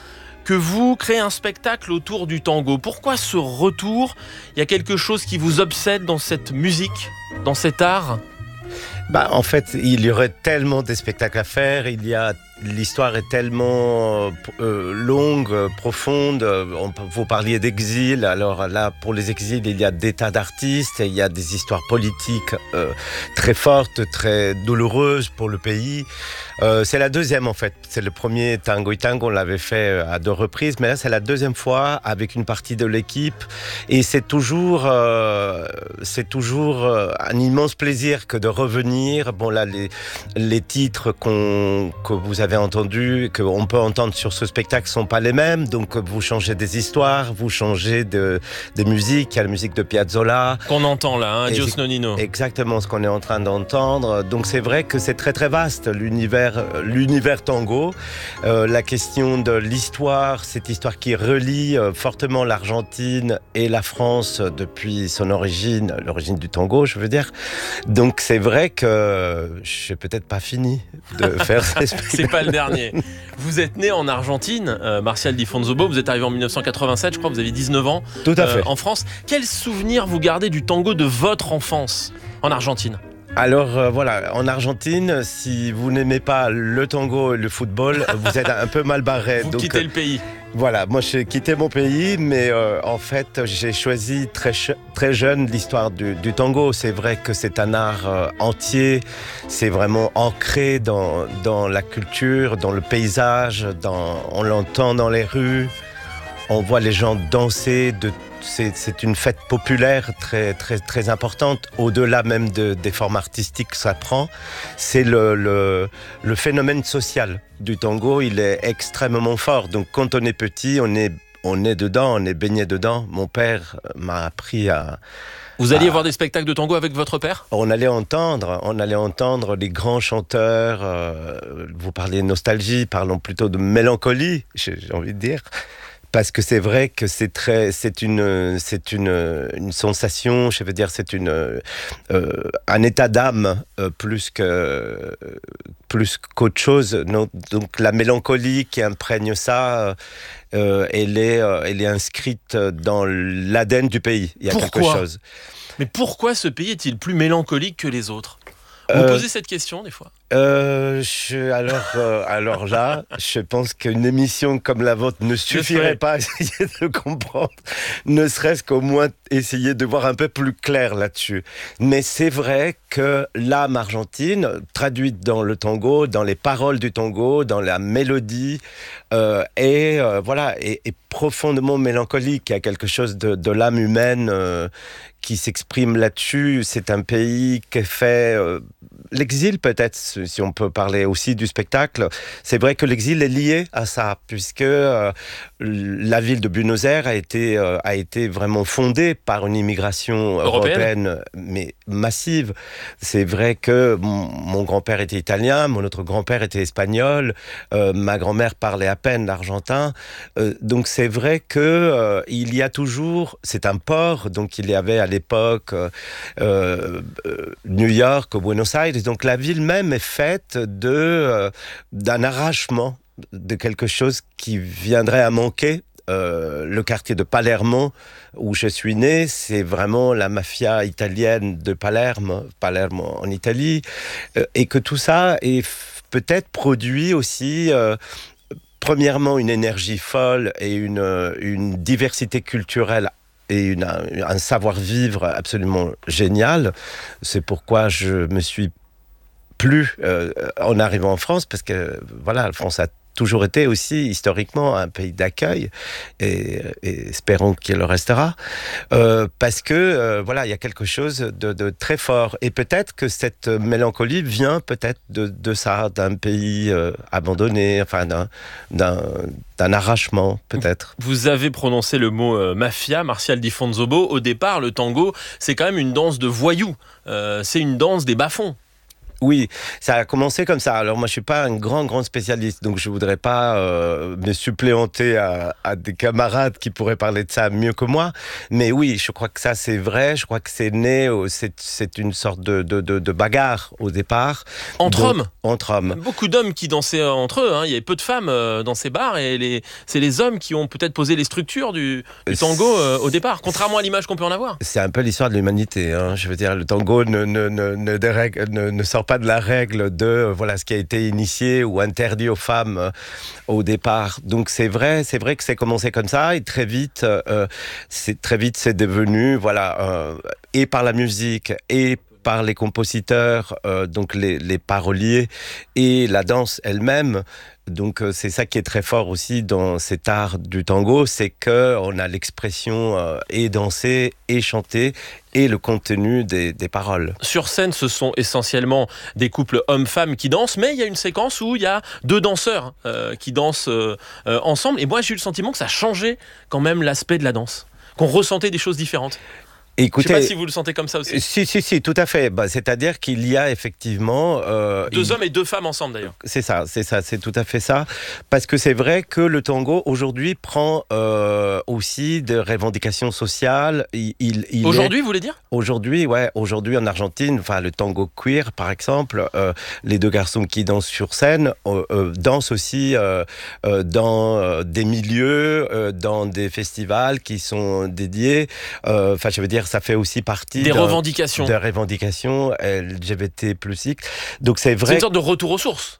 que vous créez un spectacle autour du tango. Pourquoi ce retour ? Il y a quelque chose qui vous obsède dans cette musique, dans cet art ? Bah, en fait, il y aurait tellement de spectacles à faire. Il y a L'histoire est tellement euh, longue, profonde. On, vous parliez d'exil. Alors là, pour les exils, il y a des tas d'artistes. Il y a des histoires politiques euh, très fortes, très douloureuses pour le pays. Euh, c'est la deuxième, en fait. C'est le premier Tango et Tango. On l'avait fait à deux reprises. Mais là, c'est la deuxième fois avec une partie de l'équipe. Et c'est toujours, euh, c'est toujours un immense plaisir que de revenir. Bon, là, les, les titres qu'on, que vous avez entendu, qu'on peut entendre sur ce spectacle sont pas les mêmes, donc vous changez des histoires, vous changez de, de musique, il y a la musique de Piazzolla. Qu'on entend là, hein, Dios Nonino. Exactement ce qu'on est en train d'entendre, donc c'est vrai que c'est très très vaste l'univers, l'univers tango, euh, la question de l'histoire, cette histoire qui relie euh, fortement l'Argentine et la France depuis son origine, l'origine du tango je veux dire, donc c'est vrai que je n'ai peut-être pas fini de faire ces spectacles. C'est pas le dernier. Vous êtes né en Argentine, euh, Martial Di Fonzobo, vous êtes arrivé en dix-neuf cent quatre-vingt-sept, je crois, vous avez dix-neuf ans. Tout à fait. Euh, en France. Quel souvenir vous gardez du tango de votre enfance en Argentine ? Alors euh, voilà, en Argentine, si vous n'aimez pas le tango et le football, vous êtes un peu mal barré. Vous donc, quittez le pays. Voilà, moi j'ai quitté mon pays, mais euh, en fait j'ai choisi très, ch- très jeune l'histoire du, du tango. C'est vrai que c'est un art euh, entier, c'est vraiment ancré dans, dans la culture, dans le paysage, dans, on l'entend dans les rues, on voit les gens danser de C'est, c'est une fête populaire très, très, très importante, au-delà même de, des formes artistiques que ça prend. C'est le, le, le phénomène social du tango, il est extrêmement fort. Donc quand on est petit, on est, on est dedans, on est baigné dedans. Mon père m'a appris à... Vous alliez à... voir des spectacles de tango avec votre père ? On allait entendre, on allait entendre les grands chanteurs. Euh, vous parlez de nostalgie, parlons plutôt de mélancolie, j'ai, j'ai envie de dire. Parce que c'est vrai que c'est très, c'est une, c'est une, une sensation. Je veux dire, c'est une, euh, un état d'âme euh, plus que, plus qu'autre chose. Non, donc la mélancolie qui imprègne ça, euh, elle est, euh, elle est inscrite dans l'A D N du pays. Il y a pourquoi quelque chose. Mais pourquoi ce pays est-il plus mélancolique que les autres ? Vous euh, posez cette question des fois ? Euh, je, alors, euh, alors là, je pense qu'une émission comme la vôtre ne suffirait pas à essayer de comprendre, ne serait-ce qu'au moins essayer de voir un peu plus clair là-dessus. Mais c'est vrai que l'âme argentine, traduite dans le tango, dans les paroles du tango, dans la mélodie, euh, est, euh, voilà, est, est profondément mélancolique. Il y a quelque chose de, de l'âme humaine euh, qui s'exprime là-dessus. C'est un pays qui est fait... Euh, l'exil peut-être, si on peut parler aussi du spectacle, c'est vrai que l'exil est lié à ça, puisque euh, la ville de Buenos Aires a été, euh, a été vraiment fondée par une immigration européenne, européenne mais massive. C'est vrai que mon, mon grand-père était italien, mon autre grand-père était espagnol, euh, ma grand-mère parlait à peine l'argentin, euh, donc c'est vrai que euh, il y a toujours, c'est un port, donc il y avait à l'époque euh, euh, New York, Buenos Aires, donc la ville même est faite de, euh, d'un arrachement de quelque chose qui viendrait à manquer. Euh, le quartier de Palermo, où je suis né, c'est vraiment la mafia italienne de Palerme, Palermo en Italie, euh, et que tout ça est f- peut-être produit aussi... Euh, premièrement, une énergie folle et une, une diversité culturelle et une, un, un savoir-vivre absolument génial. C'est pourquoi je me suis plu euh, en arrivant en France, parce que voilà, la France a toujours été aussi historiquement un pays d'accueil et, et espérons qu'il le restera euh, parce que euh, voilà, il y a quelque chose de, de très fort et peut-être que cette mélancolie vient peut-être de, de ça, d'un pays euh, abandonné, enfin d'un, d'un, d'un arrachement peut-être. Vous avez prononcé le mot euh, mafia, Martial Di Fonzobo. Au départ, le tango, c'est quand même une danse de voyous, euh, c'est une danse des bas-fonds. Oui, ça a commencé comme ça. Alors moi, je suis pas un grand, grand spécialiste, donc je voudrais pas euh, me suppléanter à, à des camarades qui pourraient parler de ça mieux que moi. Mais oui, je crois que ça, c'est vrai. Je crois que c'est né, c'est, c'est une sorte de, de, de, de bagarre au départ. Entre donc, hommes Entre hommes. Beaucoup d'hommes qui dansaient entre eux. Hein. Il y avait peu de femmes euh, dans ces bars et les, c'est les hommes qui ont peut-être posé les structures du, du tango euh, au départ, contrairement à l'image qu'on peut en avoir. C'est un peu l'histoire de l'humanité. Hein. Je veux dire, le tango ne, ne, ne, ne, dérègle, ne, ne sort pas de la règle de euh, voilà ce qui a été initié ou interdit aux femmes euh, au départ. Donc c'est vrai, c'est vrai que c'est commencé comme ça et très vite, euh, c'est très vite c'est devenu voilà euh, et par la musique et par les compositeurs, euh, donc les, les paroliers et la danse elle-même. Donc c'est ça qui est très fort aussi dans cet art du tango, c'est que on a l'expression euh, et danser et chanter et le contenu des, des paroles. Sur scène, ce sont essentiellement des couples hommes-femmes qui dansent, mais il y a une séquence où il y a deux danseurs euh, qui dansent euh, euh, ensemble. Et moi, j'ai eu le sentiment que ça changeait quand même l'aspect de la danse, qu'on ressentait des choses différentes. Écoutez, je ne sais pas si vous le sentez comme ça aussi. Si, si, si, tout à fait. Bah, c'est-à-dire qu'il y a effectivement... Euh, deux il... hommes et deux femmes ensemble d'ailleurs. C'est ça, c'est ça, c'est tout à fait ça. Parce que c'est vrai que le tango, aujourd'hui, prend euh, aussi des revendications sociales. Il, il, il aujourd'hui, est... vous voulez dire ? Aujourd'hui, ouais. Aujourd'hui, en Argentine, enfin, le tango queer, par exemple, euh, les deux garçons qui dansent sur scène euh, euh, dansent aussi euh, euh, dans euh, des milieux, euh, dans des festivals qui sont dédiés. Enfin, euh, je veux dire, ça fait aussi partie des revendications, des revendications L G B T plus X. Donc c'est vrai. C'est une sorte de retour aux sources.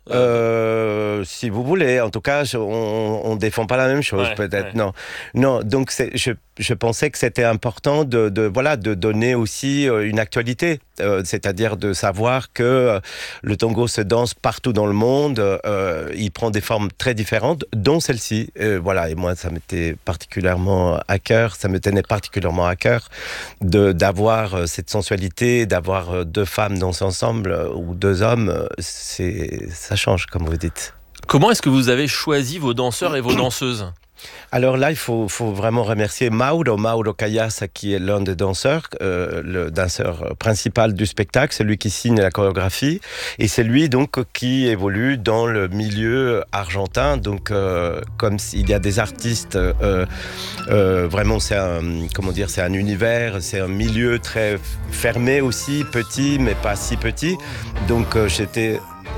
Euh, si vous voulez, en tout cas, je, on, on défend pas la même chose, ouais, peut-être. Ouais. Non, non. Donc c'est, je, je pensais que c'était important de, de, voilà, de donner aussi une actualité, euh, c'est-à-dire de savoir que euh, le tango se danse partout dans le monde. Euh, il prend des formes très différentes, dont celle-ci. Euh, voilà. Et moi, ça m'était particulièrement à cœur. Ça me tenait particulièrement à cœur. De, d'avoir cette sensualité, d'avoir deux femmes danser ensemble ou deux hommes, c'est, ça change, comme vous dites. Comment est-ce que vous avez choisi vos danseurs et vos danseuses ? Alors là, il faut, faut vraiment remercier Mauro, Mauro Caiassa, qui est l'un des danseurs, euh, le danseur principal du spectacle, c'est lui qui signe la chorégraphie, et c'est lui donc qui évolue dans le milieu argentin. Donc, euh, comme s'il y a des artistes, euh, euh, vraiment, c'est un, comment dire, c'est un univers, c'est un milieu très fermé aussi, petit, mais pas si petit. Donc, euh, j'étais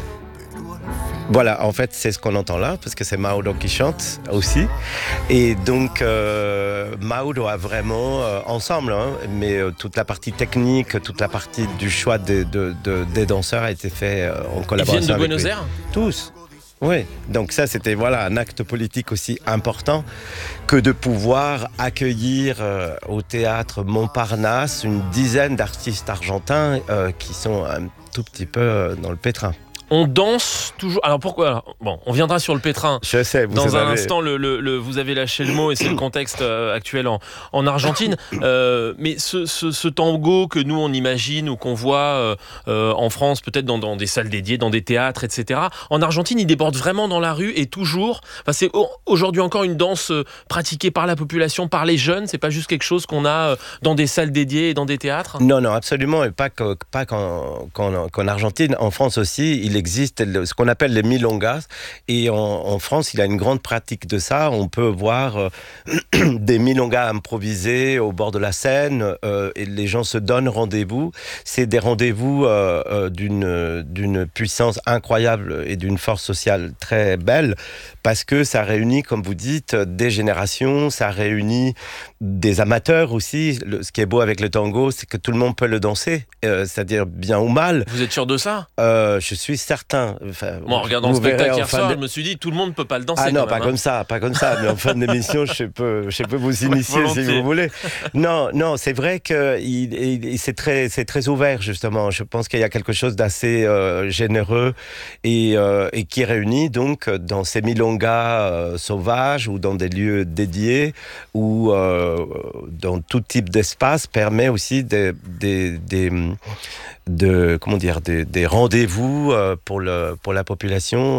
Voilà, en fait, c'est ce qu'on entend là, parce que c'est Mauro qui chante aussi. Et donc, euh, Mauro a vraiment, euh, ensemble, hein, mais euh, toute la partie technique, toute la partie du choix de, de, de, des danseurs a été fait euh, en collaboration. Ils viennent de avec Buenos lui. Aires ? Tous. Oui, donc ça c'était voilà un acte politique aussi important que de pouvoir accueillir euh, au théâtre Montparnasse une dizaine d'artistes argentins euh, qui sont un tout petit peu euh, dans le pétrin. On danse toujours. Alors pourquoi alors, bon, on viendra sur le pétrin. Je sais. Vous Dans un avez... instant, le, le, le, vous avez lâché le mot et c'est le contexte euh, actuel en, en Argentine. Euh, mais ce, ce, ce tango que nous on imagine ou qu'on voit euh, euh, en France, peut-être dans, dans des salles dédiées, dans des théâtres, et cetera. En Argentine, il déborde vraiment dans la rue et toujours. Enfin, c'est aujourd'hui encore une danse euh, pratiquée par la population, par les jeunes. C'est pas juste quelque chose qu'on a euh, dans des salles dédiées et dans des théâtres. Non, non, absolument, et pas que, pas qu'en, qu'en, qu'en Argentine. En France aussi, il existe ce qu'on appelle les milongas, et en, en France, il y a une grande pratique de ça. On peut voir euh, des milongas improvisés au bord de la Seine, euh, et les gens se donnent rendez-vous. C'est des rendez-vous euh, euh, d'une, d'une puissance incroyable et d'une force sociale très belle, parce que ça réunit, comme vous dites, des générations, ça réunit des amateurs aussi. Le, ce qui est beau avec le tango, c'est que tout le monde peut le danser, euh, c'est-à-dire bien ou mal. Vous êtes sûr de ça ? euh, Je suis certain. Enfin, bon, en regardant le spectacle hier soir, de... je me suis dit, tout le monde ne peut pas le danser. Ah non, quand pas même, comme hein. ça, pas comme ça. Mais en fin d'émission, je peux, je peux vous initier si vous voulez. Non, non, c'est vrai que il, il, c'est très, c'est très ouvert justement. Je pense qu'il y a quelque chose d'assez euh, généreux et, euh, et qui réunit donc dans ces milongas euh, sauvages ou dans des lieux dédiés ou euh, dans tout type d'espace, permet aussi des, des, des de comment dire des, des rendez-vous euh, pour le pour la population euh,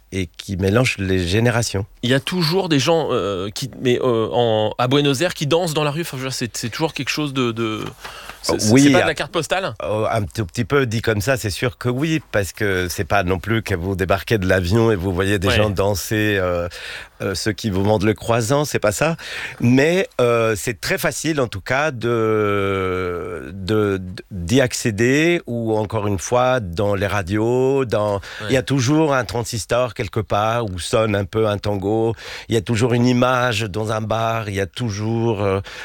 et qui mélange les générations. Il y a toujours des gens euh, qui, mais, euh, en, à Buenos Aires qui dansent dans la rue. Enfin, je veux dire, c'est, c'est toujours quelque chose de... de... C'est, oui, c'est pas de la carte postale ? Un tout petit peu dit comme ça, c'est sûr que oui, parce que c'est pas non plus que vous débarquez de l'avion et vous voyez des ouais. gens danser, euh, euh, ceux qui vous vendent le croissant, c'est pas ça. Mais euh, c'est très facile en tout cas de, de, d'y accéder, ou encore une fois dans les radios, dans, ouais. il y a toujours un transistor quelque part où sonne un peu un tango, il y a toujours une image dans un bar, il y a toujours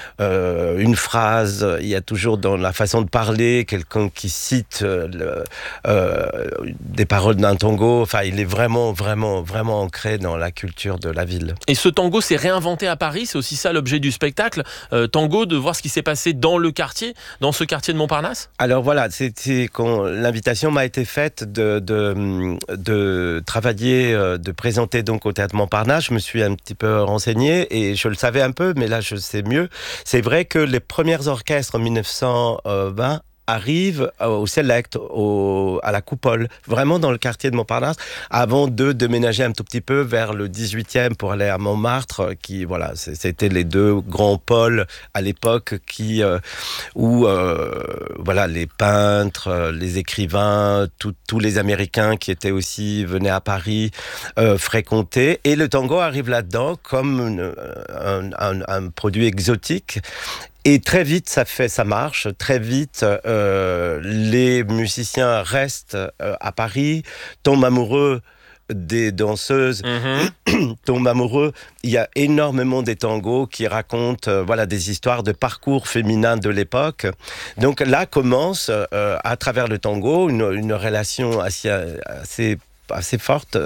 euh, une phrase, il y a toujours dans la façon de parler, quelqu'un qui cite euh, le, euh, des paroles d'un tango. Enfin, il est vraiment, vraiment, vraiment ancré dans la culture de la ville. Et ce tango s'est réinventé à Paris, c'est aussi ça l'objet du spectacle. Euh, tango, de voir ce qui s'est passé dans le quartier, dans ce quartier de Montparnasse. Alors voilà, c'était quand l'invitation m'a été faite de, de, de travailler, de présenter donc au Théâtre Montparnasse. Je me suis un petit peu renseigné et je le savais un peu, mais là je sais mieux. C'est vrai que les premiers orchestres en dix-neuf cent vingt arrive au Select, au, à la Coupole, vraiment dans le quartier de Montparnasse, avant de déménager un tout petit peu vers le dix-huitième pour aller à Montmartre, qui, voilà, c'était les deux grands pôles à l'époque qui, euh, où, euh, voilà, les peintres, les écrivains, tous les Américains qui étaient aussi, venaient à Paris, euh, fréquentaient, et le tango arrive là-dedans comme une, un, un, un produit exotique. Et très vite, ça fait, ça marche. Très vite, euh, les musiciens restent euh, à Paris, tombent amoureux des danseuses, mmh. tombent amoureux. Il y a énormément des tangos qui racontent, euh, voilà, des histoires de parcours féminins de l'époque. Donc là commence, euh, à travers le tango, une, une relation assez, assez assez forte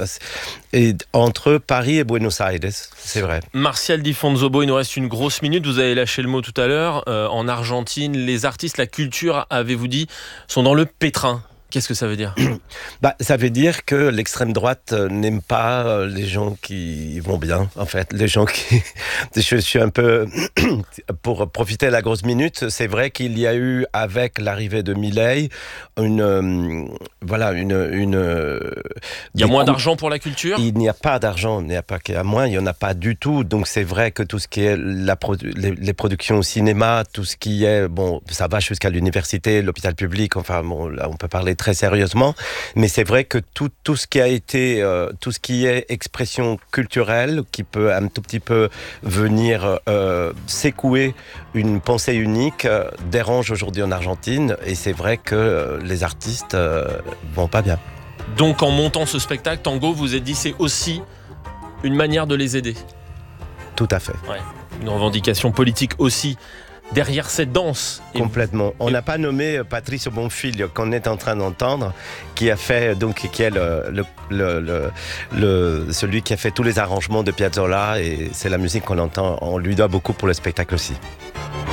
et entre Paris et Buenos Aires, c'est vrai. Martial Di Fonzobo, il nous reste une grosse minute, vous avez lâché le mot tout à l'heure. Euh, en Argentine, les artistes, la culture, avez-vous dit, sont dans le pétrin. Qu'est-ce que ça veut dire ? Bah, ça veut dire que l'extrême droite n'aime pas les gens qui vont bien, en fait. Les gens qui... Je suis un peu... Pour profiter de la grosse minute, c'est vrai qu'il y a eu, avec l'arrivée de Milei, une... Euh, voilà, une... une il y a moins coups... d'argent pour la culture ? Il n'y a pas d'argent, il n'y a pas qu'il y a moins, il n'y en a pas du tout. Donc c'est vrai que tout ce qui est la produ... les, les productions au cinéma, tout ce qui est... Bon, ça va jusqu'à l'université, l'hôpital public, enfin, bon, là, on peut parler très sérieusement, mais c'est vrai que tout, tout ce qui a été, euh, tout ce qui est expression culturelle, qui peut un tout petit peu venir euh, secouer une pensée unique, euh, dérange aujourd'hui en Argentine, et c'est vrai que euh, les artistes euh, vont pas bien. Donc en montant ce spectacle, Tango, vous êtes dit, c'est aussi une manière de les aider. Tout à fait. Ouais. Une revendication politique aussi derrière cette danse. Complètement. On n'a pas nommé Patricio Bonfiglio, qu'on est en train d'entendre, qui a fait, donc, qui est le, le, le, le, le, celui qui a fait tous les arrangements de Piazzolla, et c'est la musique qu'on entend. On lui doit beaucoup pour le spectacle aussi.